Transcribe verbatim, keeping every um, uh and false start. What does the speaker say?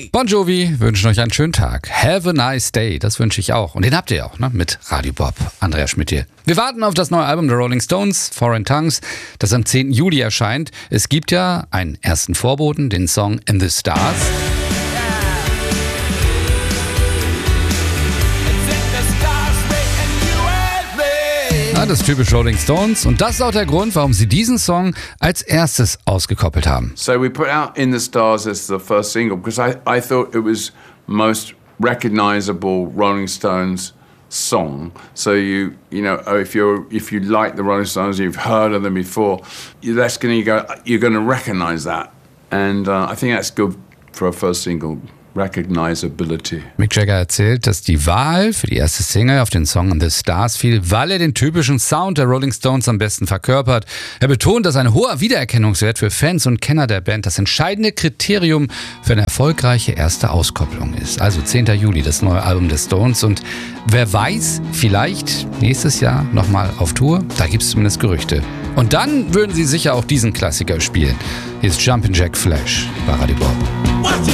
Bon Jovi wünschen euch einen schönen Tag. Have a nice day, das wünsche ich auch. Und den habt ihr ja auch, ne? Mit Radio Bob. Andreas Schmidt hier. Wir warten auf das neue Album der Rolling Stones, Foreign Tongues, das am zehnten Juli erscheint. Es gibt ja einen ersten Vorboten, den Song In the Stars. Ja, das ist typisch Rolling Stones. Und das ist auch der Grund, warum sie diesen Song als erstes ausgekoppelt haben. So we put out In the Stars as the first single because I, I thought it was most recognizable Rolling Stones song. So you you know if you're if you like the Rolling Stones, you've heard of them before, that's gonna go you're gonna recognize that, and uh, I think that's good for a first single. Recognizability. Mick Jagger erzählt, dass die Wahl für die erste Single auf den Song In the Stars fiel, weil er den typischen Sound der Rolling Stones am besten verkörpert. Er betont, dass ein hoher Wiedererkennungswert für Fans und Kenner der Band das entscheidende Kriterium für eine erfolgreiche erste Auskopplung ist. Also zehnten Juli, das neue Album der Stones. Und wer weiß, vielleicht nächstes Jahr nochmal auf Tour. Da gibt es zumindest Gerüchte. Und dann würden sie sicher auch diesen Klassiker spielen. Hier ist Jumpin' Jack Flash bei Radio Bob.